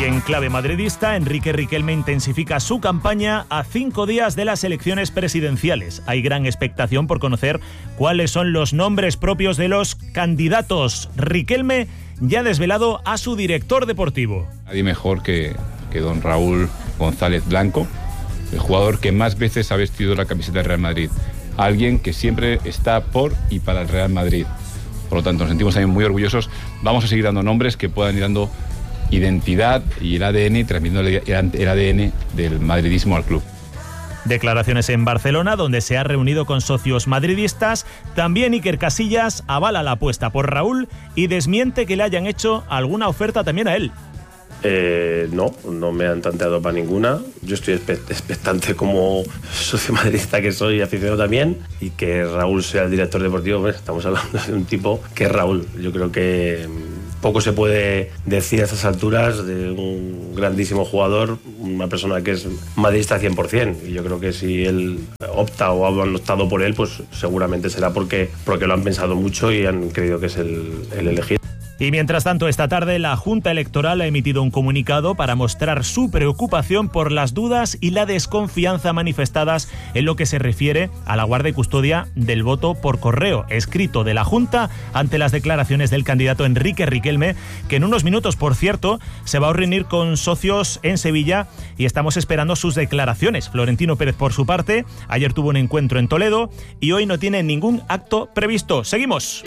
Y en clave madridista, Enrique Riquelme intensifica su campaña a 5 días de las elecciones presidenciales. Hay gran expectación por conocer cuáles son los nombres propios de los candidatos. Riquelme ya ha desvelado a su director deportivo. Nadie mejor que don Raúl González Blanco, el jugador que más veces ha vestido la camiseta del Real Madrid. Alguien que siempre está por y para el Real Madrid. Por lo tanto, nos sentimos también muy orgullosos. Vamos a seguir dando nombres que puedan ir dando identidad y el ADN, transmitiendo el ADN del madridismo al club. Declaraciones en Barcelona, donde se ha reunido con socios madridistas. También Iker Casillas avala la apuesta por Raúl y desmiente que le hayan hecho alguna oferta también a él. No me han tanteado para ninguna. Yo estoy expectante como socio madridista que soy, aficionado también, y que Raúl sea el director deportivo. Bueno, estamos hablando de un tipo que es Raúl. Yo creo que poco se puede decir a estas alturas de un grandísimo jugador, una persona que es madridista 100%. Y yo creo que si él opta o han optado por él, pues seguramente será porque lo han pensado mucho y han creído que es el elegido. Y mientras tanto, esta tarde la Junta Electoral ha emitido un comunicado para mostrar su preocupación por las dudas y la desconfianza manifestadas en lo que se refiere a la guarda y custodia del voto por correo, escrito de la Junta ante las declaraciones del candidato Enrique Riquelme, que en unos minutos, por cierto, se va a reunir con socios en Sevilla y estamos esperando sus declaraciones. Florentino Pérez, por su parte, ayer tuvo un encuentro en Toledo y hoy no tiene ningún acto previsto. ¡Seguimos!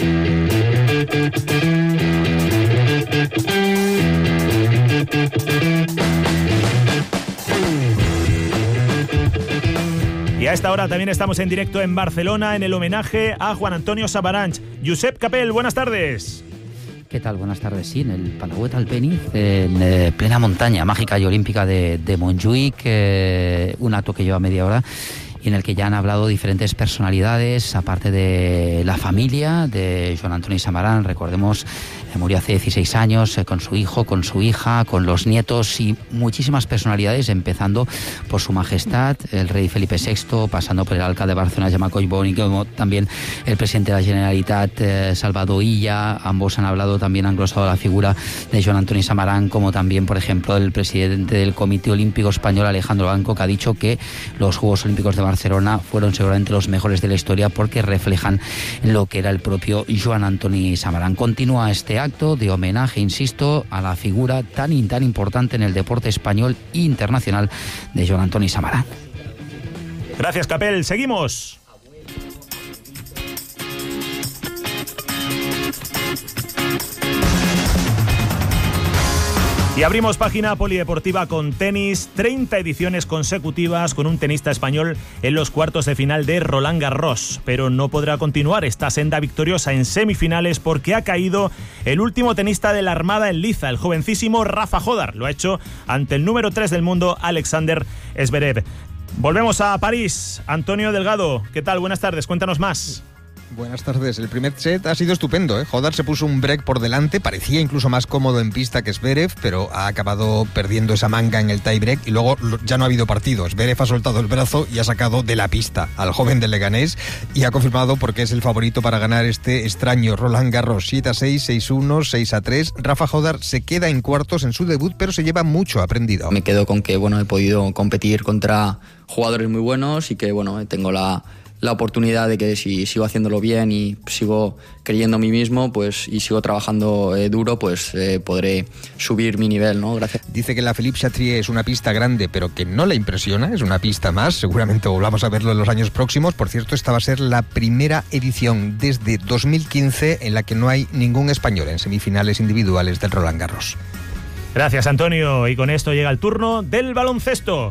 Y a esta hora también estamos en directo en Barcelona en el homenaje a Juan Antonio Samaranch. Josep Capel, buenas tardes. ¿Qué tal? Buenas tardes. Sí, en el Palauet Albéniz, en plena montaña mágica y olímpica de Montjuïc, un acto que lleva media hora y en el que ya han hablado diferentes personalidades, aparte de la familia de Joan Antoni Samaranch. Recordemos, murió hace 16 años, con su hijo, con su hija, con los nietos y muchísimas personalidades, empezando por su majestad, el rey Felipe VI, pasando por el alcalde de Barcelona, Jaume Collboni, como también el presidente de la Generalitat, Salvador Illa. Ambos han hablado, también han glosado la figura de Joan Antoni Samaranch, como también, por ejemplo, el presidente del Comité Olímpico Español, Alejandro Blanco, que ha dicho que los Juegos Olímpicos de Barcelona fueron seguramente los mejores de la historia porque reflejan lo que era el propio Joan Antoni Samaranch. Continúa este acto de homenaje, insisto, a la figura tan importante en el deporte español e internacional de Joan Antoni Samaranch. Gracias, Capel. Seguimos. Y abrimos página polideportiva con tenis. 30 ediciones consecutivas con un tenista español en los cuartos de final de Roland Garros. Pero no podrá continuar esta senda victoriosa en semifinales porque ha caído el último tenista de la Armada en liza, el jovencísimo Rafa Jodar. Lo ha hecho ante el número 3 del mundo, Alexander Zverev. Volvemos a París. Antonio Delgado, ¿qué tal? Buenas tardes, cuéntanos más. Buenas tardes. El primer set ha sido estupendo, ¿eh? Jodar se puso un break por delante, parecía incluso más cómodo en pista que Zverev, pero ha acabado perdiendo esa manga en el tie break y luego ya no ha habido partido. Zverev ha soltado el brazo y ha sacado de la pista al joven del Leganés y ha confirmado porque es el favorito para ganar este extraño Roland Garros. 7-6, 6-1, 6-3. Rafa Jodar se queda en cuartos en su debut, pero se lleva mucho aprendido. Me quedo con que he podido competir contra jugadores muy buenos y que tengo la oportunidad de que si sigo haciéndolo bien y sigo creyendo en mí mismo, pues, y sigo trabajando duro, pues podré subir mi nivel, ¿no? Gracias. Dice que la Philippe Chatrier es una pista grande, pero que no le impresiona, es una pista más, seguramente volvamos a verlo en los años próximos. Por cierto, esta va a ser la primera edición desde 2015 en la que no hay ningún español en semifinales individuales del Roland Garros. Gracias, Antonio, y con esto llega el turno del baloncesto.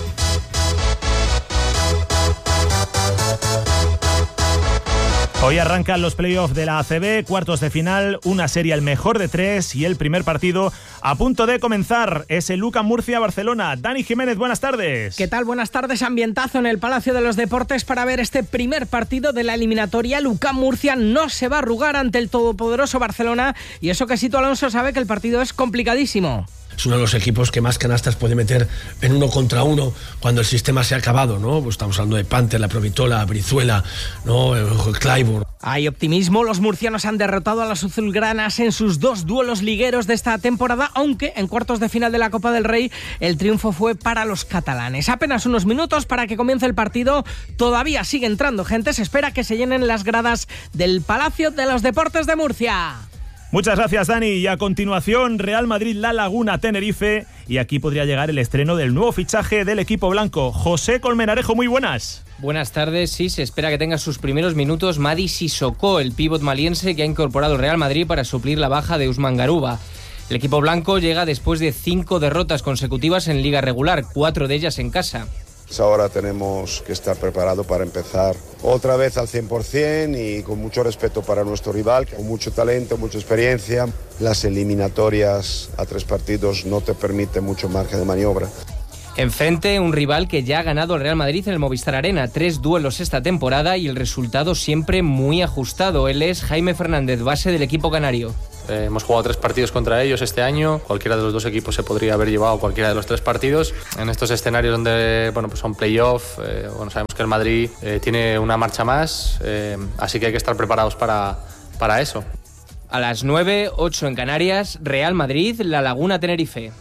Hoy arrancan los playoffs de la ACB, cuartos de final, una serie al mejor de 3 y el primer partido a punto de comenzar. Es el UCAM Murcia-Barcelona. Dani Jiménez, buenas tardes. ¿Qué tal? Buenas tardes. Ambientazo en el Palacio de los Deportes para ver este primer partido de la eliminatoria. El UCAM Murcia no se va a arrugar ante el todopoderoso Barcelona y eso que Sito Alonso sabe que el partido es complicadísimo. Es uno de los equipos que más canastas puede meter en 1 contra 1 cuando el sistema se ha acabado, ¿no? Pues estamos hablando de Panther, la Provitola, Brizuela, ¿no? Clyburn. Hay optimismo, los murcianos han derrotado a las azulgranas en sus 2 duelos ligueros de esta temporada, aunque en cuartos de final de la Copa del Rey el triunfo fue para los catalanes. Apenas unos minutos para que comience el partido, todavía sigue entrando gente, se espera que se llenen las gradas del Palacio de los Deportes de Murcia. Muchas gracias, Dani. Y a continuación, Real Madrid La Laguna Tenerife. Y aquí podría llegar el estreno del nuevo fichaje del equipo blanco. José Colmenarejo, muy buenas. Buenas tardes. Sí, se espera que tenga sus primeros minutos Mady Sissoko, el pívot maliense que ha incorporado el Real Madrid para suplir la baja de Usman Garuba. El equipo blanco llega después de 5 derrotas consecutivas en liga regular, 4 de ellas en casa. Ahora tenemos que estar preparados para empezar otra vez al 100% y con mucho respeto para nuestro rival, con mucho talento, mucha experiencia. Las eliminatorias a 3 partidos no te permiten mucho margen de maniobra. Enfrente, un rival que ya ha ganado al Real Madrid en el Movistar Arena, 3 duelos esta temporada y el resultado siempre muy ajustado. Él es Jaime Fernández, base del equipo canario. Hemos jugado 3 partidos contra ellos este año. Cualquiera de los 2 equipos se podría haber llevado cualquiera de los 3 partidos. En estos escenarios donde pues son playoff, sabemos que el Madrid tiene una marcha más, así que hay que estar preparados para eso. A las 9, 8 en Canarias, Real Madrid, La Laguna Tenerife.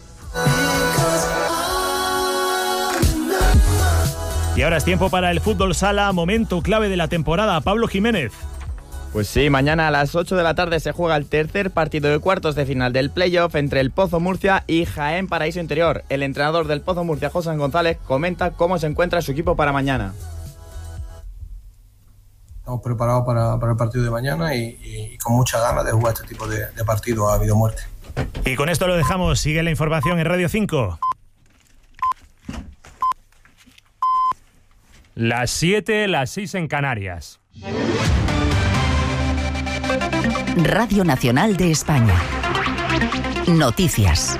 Y ahora es tiempo para el fútbol sala, momento clave de la temporada. Pablo Jiménez. Pues sí, mañana a las 8 de la tarde se juega el tercer partido de cuartos de final del playoff entre el Pozo Murcia y Jaén Paraíso Interior. El entrenador del Pozo Murcia, José González, comenta cómo se encuentra su equipo para mañana. Estamos preparados para el partido de mañana y con muchas ganas de jugar este tipo de partido a vida o muerte. Y con esto lo dejamos. Sigue la información en Radio 5. Las 7, las 6 en Canarias. Radio Nacional de España. Noticias.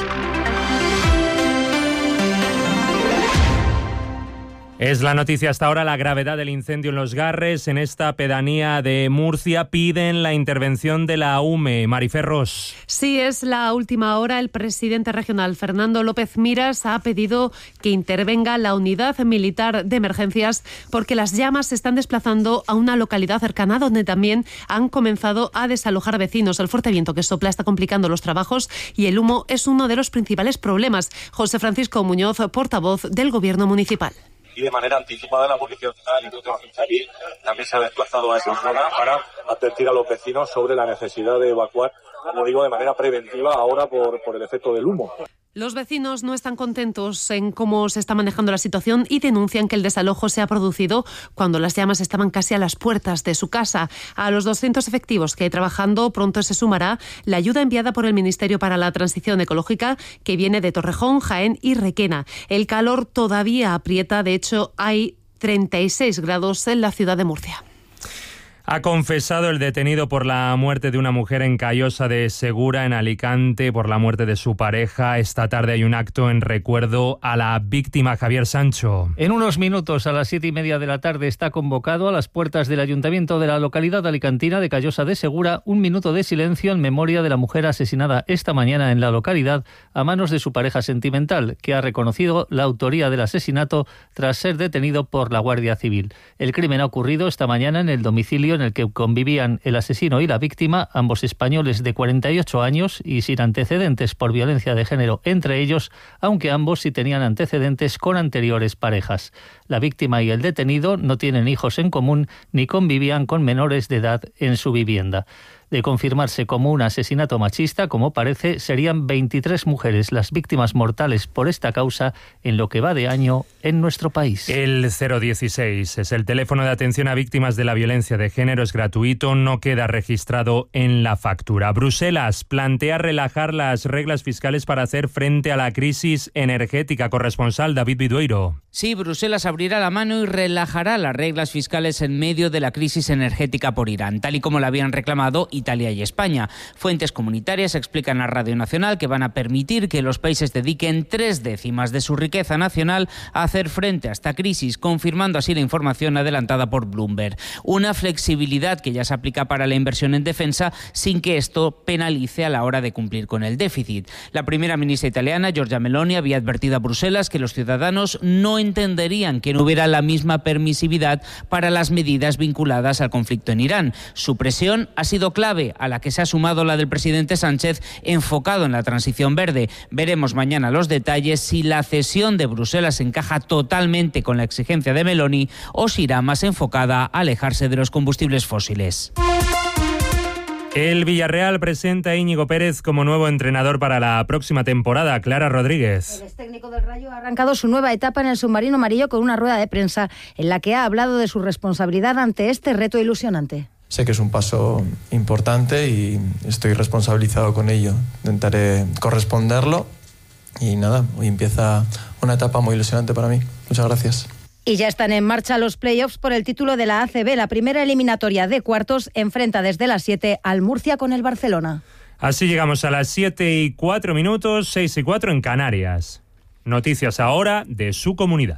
Es la noticia hasta ahora, la gravedad del incendio en Los Garres. En esta pedanía de Murcia piden la intervención de la UME. Marifer Ros. Sí, es la última hora. El presidente regional, Fernando López Miras, ha pedido que intervenga la unidad militar de emergencias porque las llamas se están desplazando a una localidad cercana donde también han comenzado a desalojar vecinos. El fuerte viento que sopla está complicando los trabajos y el humo es uno de los principales problemas. José Francisco Muñoz, portavoz del Gobierno municipal. Y de manera anticipada la Policía también se ha desplazado a esa zona para advertir a los vecinos sobre la necesidad de evacuar, como digo, de manera preventiva ahora por el efecto del humo. Los vecinos no están contentos en cómo se está manejando la situación y denuncian que el desalojo se ha producido cuando las llamas estaban casi a las puertas de su casa. A los 200 efectivos que hay trabajando pronto se sumará la ayuda enviada por el Ministerio para la Transición Ecológica que viene de Torrejón, Jaén y Requena. El calor todavía aprieta, de hecho hay 36 grados en la ciudad de Murcia. Ha confesado el detenido por la muerte de una mujer en Callosa de Segura, en Alicante, por la muerte de su pareja. Esta tarde hay un acto en recuerdo a la víctima, Javier Sancho. En unos minutos, a las 7:30 de la tarde, está convocado a las puertas del ayuntamiento de la localidad alicantina de Callosa de Segura un minuto de silencio en memoria de la mujer asesinada esta mañana en la localidad a manos de su pareja sentimental, que ha reconocido la autoría del asesinato tras ser detenido por la Guardia Civil. El crimen ha ocurrido esta mañana en el domicilio en el que convivían el asesino y la víctima, ambos españoles de 48 años y sin antecedentes por violencia de género entre ellos, aunque ambos sí tenían antecedentes con anteriores parejas. La víctima y el detenido no tienen hijos en común ni convivían con menores de edad en su vivienda. De confirmarse como un asesinato machista, como parece, serían 23 mujeres las víctimas mortales por esta causa en lo que va de año en nuestro país. El 016 es el teléfono de atención a víctimas de la violencia de género, es gratuito, no queda registrado en la factura. Bruselas plantea relajar las reglas fiscales para hacer frente a la crisis energética. Corresponsal David Vidueiro. Sí, Bruselas abrirá la mano y relajará las reglas fiscales en medio de la crisis energética por Irán, tal y como la habían reclamado Italia y España. Fuentes comunitarias explican a Radio Nacional que van a permitir que los países dediquen 3/10 de su riqueza nacional a hacer frente a esta crisis, confirmando así la información adelantada por Bloomberg. Una flexibilidad que ya se aplica para la inversión en defensa sin que esto penalice a la hora de cumplir con el déficit. La primera ministra italiana, Giorgia Meloni, había advertido a Bruselas que los ciudadanos no entenderían que no hubiera la misma permisividad para las medidas vinculadas al conflicto en Irán. Su presión ha sido clave, a la que se ha sumado la del presidente Sánchez, enfocado en la transición verde. Veremos mañana los detalles, si la cesión de Bruselas encaja totalmente con la exigencia de Meloni o si irá más enfocada a alejarse de los combustibles fósiles. El Villarreal presenta a Íñigo Pérez como nuevo entrenador para la próxima temporada. Clara Rodríguez. El extécnico del Rayo ha arrancado su nueva etapa en el submarino amarillo con una rueda de prensa en la que ha hablado de su responsabilidad ante este reto ilusionante. Sé que es un paso importante y estoy responsabilizado con ello. Intentaré corresponderlo y nada, hoy empieza una etapa muy ilusionante para mí. Muchas gracias. Y ya están en marcha los playoffs por el título de la ACB. La primera eliminatoria de cuartos enfrenta desde las 7 al Murcia con el Barcelona. Así llegamos a las 7:04, 6:04 en Canarias. Noticias ahora de su comunidad.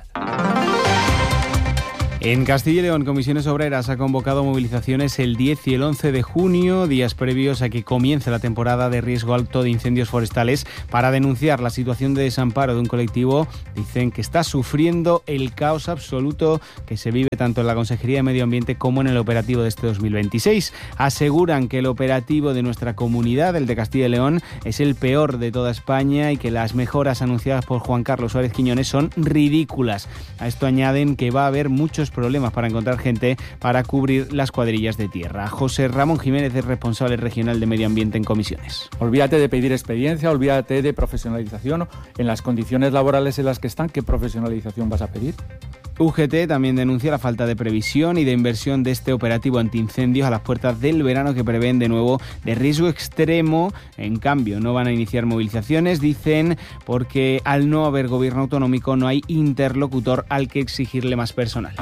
En Castilla y León, Comisiones Obreras ha convocado movilizaciones el 10 y el 11 de junio, días previos a que comience la temporada de riesgo alto de incendios forestales, para denunciar la situación de desamparo de un colectivo. Dicen que está sufriendo el caos absoluto que se vive tanto en la Consejería de Medio Ambiente como en el operativo de este 2026. Aseguran que el operativo de nuestra comunidad, el de Castilla y León, es el peor de toda España y que las mejoras anunciadas por Juan Carlos Suárez Quiñones son ridículas. A esto añaden que va a haber muchos problemas para encontrar gente para cubrir las cuadrillas de tierra. José Ramón Jiménez es responsable regional de Medio Ambiente en Comisiones. Olvídate de pedir experiencia, olvídate de profesionalización. En las condiciones laborales en las que están, ¿qué profesionalización vas a pedir? UGT también denuncia la falta de previsión y de inversión de este operativo antiincendios a las puertas del verano, que prevén de nuevo de riesgo extremo. En cambio, no van a iniciar movilizaciones, dicen, porque al no haber gobierno autonómico no hay interlocutor al que exigirle más personal.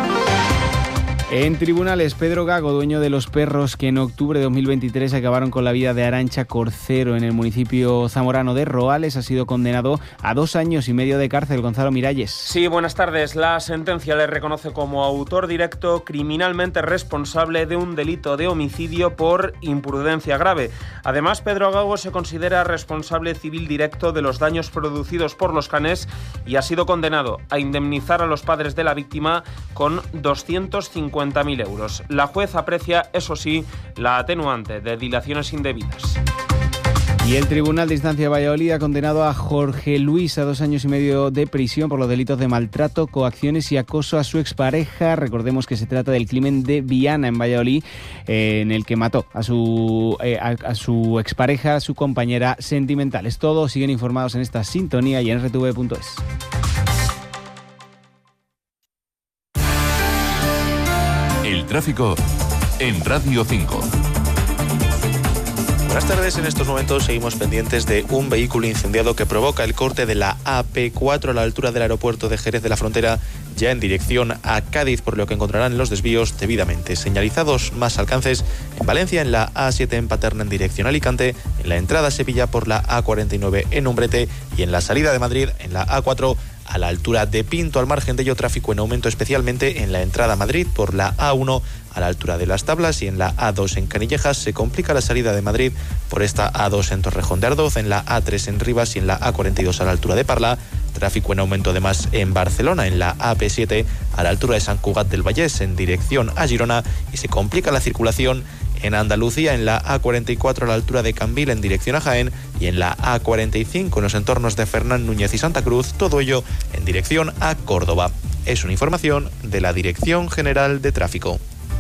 En tribunales, Pedro Gago, dueño de los perros que en octubre de 2023 acabaron con la vida de Arantxa Corcero en el municipio zamorano de Roales, ha sido condenado a 2 años y medio de cárcel. Gonzalo Miralles. Sí, buenas tardes. La sentencia le reconoce como autor directo criminalmente responsable de un delito de homicidio por imprudencia grave. Además, Pedro Gago se considera responsable civil directo de los daños producidos por los canes y ha sido condenado a indemnizar a los padres de la víctima con 250.000 euros. La juez aprecia, eso sí, la atenuante de dilaciones indebidas. Y el Tribunal de Instancia de Valladolid ha condenado a Jorge Luis a 2 años y medio de prisión por los delitos de maltrato, coacciones y acoso a su expareja. Recordemos que se trata del crimen de Viana en Valladolid, en el que mató a su expareja, su compañera sentimental. Es todo, siguen informados en esta sintonía y en rtv.es. El tráfico en Radio 5. Buenas tardes, en estos momentos seguimos pendientes de un vehículo incendiado que provoca el corte de la AP4 a la altura del aeropuerto de Jerez de la Frontera, ya en dirección a Cádiz, por lo que encontrarán los desvíos debidamente señalizados. Más alcances en Valencia, en la A7 en Paterna en dirección a Alicante, en la entrada a Sevilla por la A49 en Umbrete y en la salida de Madrid en la A4 a la altura de Pinto. Al margen de ello, tráfico en aumento especialmente en la entrada a Madrid por la A1 a la altura de Las Tablas y en la A2 en Canillejas. Se complica la salida de Madrid por esta A2 en Torrejón de Ardoz, en la A3 en Rivas y en la A42 a la altura de Parla. Tráfico en aumento además en Barcelona, en la AP7 a la altura de Sant Cugat del Vallès en dirección a Girona, y se complica la circulación en Andalucía, en la A44 a la altura de Cambil en dirección a Jaén y en la A45 en los entornos de Fernán Núñez y Santa Cruz, todo ello en dirección a Córdoba. Es una información de la Dirección General de Tráfico.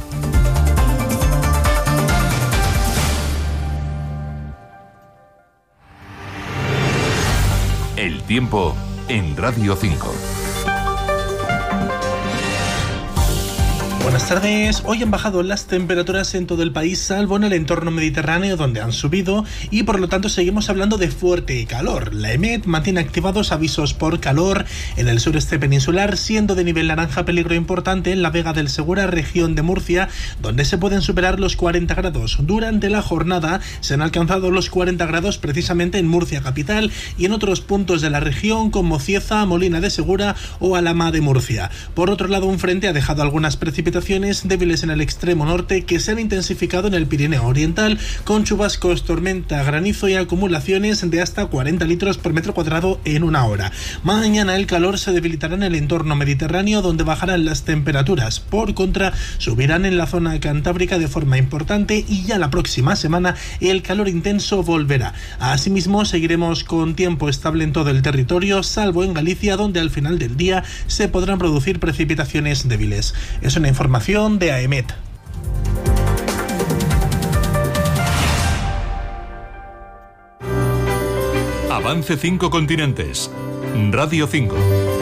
El tiempo en Radio 5. Buenas tardes. Hoy han bajado las temperaturas en todo el país, salvo en el entorno mediterráneo, donde han subido, y por lo tanto seguimos hablando de fuerte calor. La EMET mantiene activados avisos por calor en el sureste peninsular, siendo de nivel naranja peligro importante en la Vega del Segura, región de Murcia, donde se pueden superar los 40 grados. Durante la jornada se han alcanzado los 40 grados precisamente en Murcia capital y en otros puntos de la región como Cieza, Molina de Segura o Alhama de Murcia. Por otro lado, un frente ha dejado algunas precipitaciones débiles en el extremo norte que se han intensificado en el Pirineo Oriental, con chubascos, tormenta, granizo y acumulaciones de hasta 40 litros por metro cuadrado en una hora. Mañana el calor se debilitará en el entorno mediterráneo, donde bajarán las temperaturas. Por contra, subirán en la zona cantábrica de forma importante y ya la próxima semana el calor intenso volverá. Asimismo, seguiremos con tiempo estable en todo el territorio, salvo en Galicia, donde al final del día se podrán producir precipitaciones débiles. Es una información de AEMET. Avance 5 continentes. Radio 5.